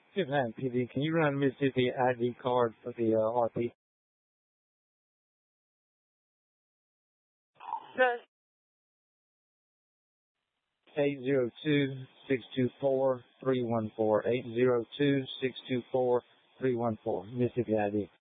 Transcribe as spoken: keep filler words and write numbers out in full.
Good man, P D. Can you run Mississippi I D card for the uh, R P? Okay. eight zero two, six two four, three one four. eight zero two, six two four, three one four. Mississippi I D.